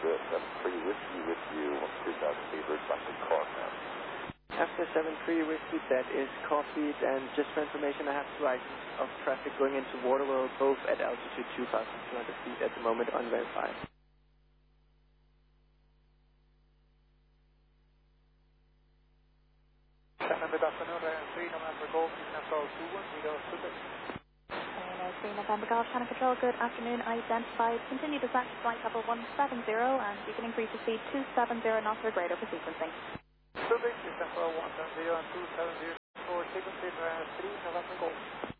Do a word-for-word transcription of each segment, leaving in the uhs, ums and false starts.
seven three Whiskey with you, two thousand feet, route back to Cork now. After seven three Whiskey, that is copied, and just for information, I have two items of traffic going into Waterwell, both at altitude two thousand two hundred feet at the moment, unverified. Good afternoon, three November Golf, Control two one zero two six. three November Golf, Channel Control, good afternoon, identified, continue to set flight level one seven zero, and you can increase the speed two seven zero knots or greater for sequencing. Subic, December one seven zero and two seven zero for sequencing three November Golf.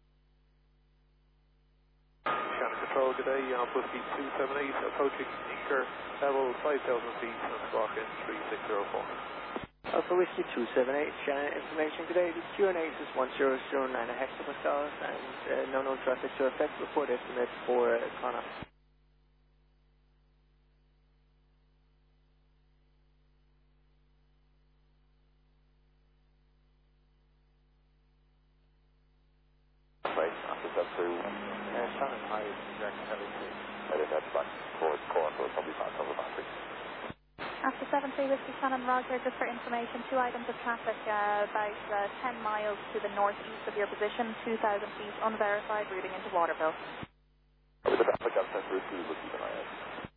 Channel Control, good day, on Whiskey two seven eight, approaching anchor level five thousand feet, and squawk in three six zero four. Alpha Whiskey two seven eight, Shannon information today, the Q N A is one zero zero nine hectopascals, and uh, no known traffic to affect, report estimate for uh, Connacht. Right, after seven three one. Uh, Shannon High, direct heavy two. Headed head back towards Cork, so it'll probably pass over battery. After seven three Whiskey, Shannon Roger, just for information, two items of traffic uh, about uh, ten miles to the northeast of your position, two thousand feet, unverified, routing into Waterville. With the traffic outside route two, we'll keep an eye out.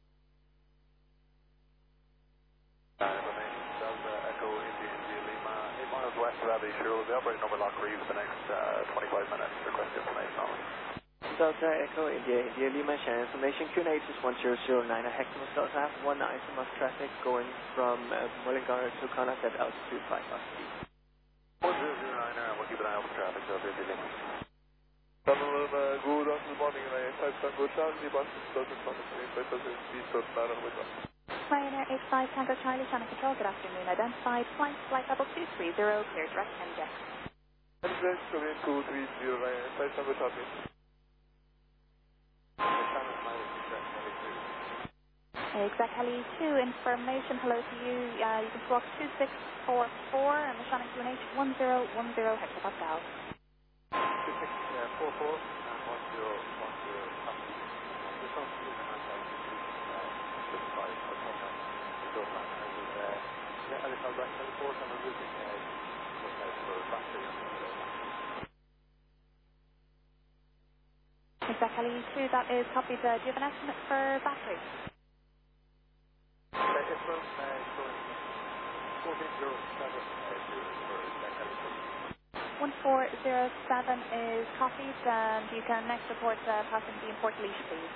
And information, Delta Echo India India Lima, eight miles west of Abbey Shore, we'll be operating over Loch Reeves for the next uh, twenty-five minutes. Request information on it. Delta Echo India India Lima, Shannon information, Q N A is one zero zero nine hectopascals. I have one item of traffic going from uh, Mullingar to Connacht at altitude five thousand feet. one zero zero nine, uh, we'll keep an eye out for traffic, so India Lima. Gentlemen, uh, good afternoon, morning, and I five Tango Charlie, bus doesn't come in five thousand feet, so it's not on with us. Ryanair eight five Tango Charlie, Channel Control, good afternoon, identified, flight, flight level two three zero, clear direct N J. And then come in two three zero, Ryanair five Tango Charlie. Exec Heli two, information, hello to you, uh, you can squawk two six four four, and the Shannon Q N H one zero one zero hectopascals. two six four four and one zero one zero. This one's two and a half thousand feet, six five, so come on, we go back, I will, uh, yeah, I will call back teleport, and we're using, uh, for battery on the way. Exec Heli two, that is copied, uh, do you have an estimate for battery? It's from fourteen zero seven for Exec Heli two. one four zero seven is copied, and you can next report uh, passing the Port Leash, please.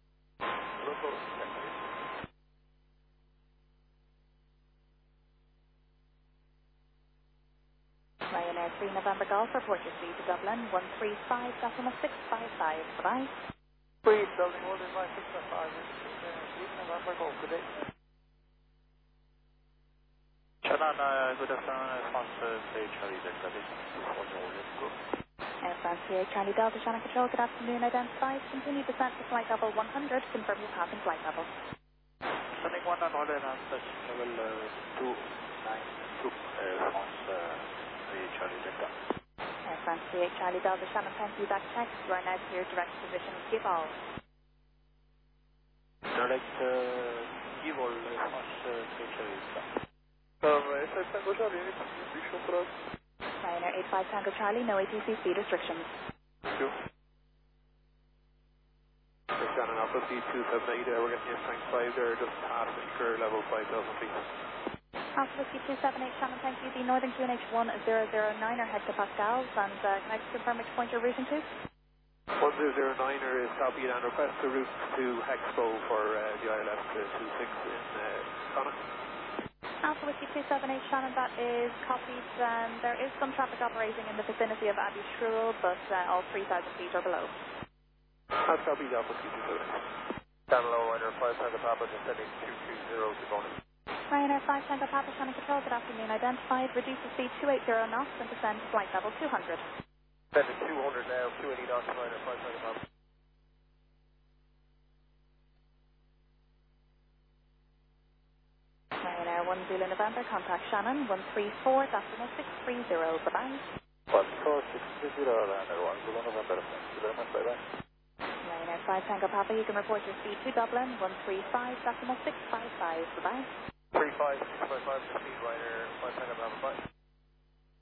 Ryanair three November Golf, report your speed to Dublin, one three five decimal six five five, bye-bye. three Dublin, one three five six five five, three November Golf, good day. Shannon, uh, good afternoon, France three Charlie Delta, this is one zero zero. Air France three Charlie Delta, Channel Control, good afternoon, identified, continue descent to flight level one hundred, confirm your passing flight level. Sending one and order on touch level uh, two nine two, uh, France three Charlie Delta. Air France three Charlie Delta, Shannon, thank you, that check, you are now to your direct position, give all. Direct, uh, give all, uh, France three Charlie Delta. Um, eight five Tango Charlie, any restriction for us? Ryanair eight five Tango Charlie, no A T C speed restrictions. Thank you. Shannon, Alpha C two seven eight, uh, we're getting your strength five there, just past anchor level five thousand feet. Alpha Whiskey two seven eight, Shannon, thank you, the Northern Q N H one zero zero nine are hectopascals, and uh, can I just confirm which point you're routing to? one zero zero nine er is copied and request to route to Hexpo for uh, the I L S two six in uh, Connacht. Alpha Whiskey two seven eight, Shannon, that is copied. Um, there is some traffic operating in the vicinity of Abbey Shruel, but uh, all three thousand feet or below. That's copied, Alpha C two seven eight. Channel Ryanair five Tango Papa, descending two two zero to bonus. Ryanair five Tango Papa, Channel Control, good afternoon, identified, reduce the speed two eight zero knots and descend to flight level two hundred. Descending two hundred now, two eighty knots, Ryanair five Tango Papa. Ryanair one Zulu November, contact Shannon, one three four decimal six three zero, bye-bye. one four six three zero, Ryanair one Zulu November, thank you very much, bye-bye. Ryanair five Tango Papa. You can report your speed to Dublin, one three five, decimal six five five. Goodbye. three five six five five, speed rider, five Tango Papa, bye.